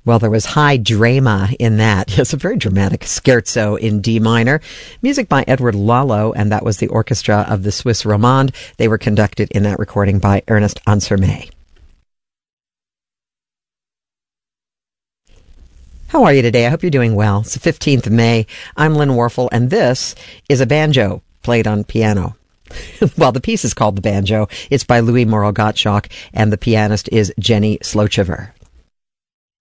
Well, there was high drama in that. It's a very dramatic scherzo in D minor. Music by Edward Lalo, and that was the orchestra of the Swiss Romande. They were conducted in that recording by Ernest Ansermet. How are you today? I hope you're doing well. It's the 15th of May. I'm Lynn Warfel, and this is a banjo played on piano. Well, the piece is called The Banjo. It's by Louis Moreau Gottschalk, and the pianist is Jenny Slochever.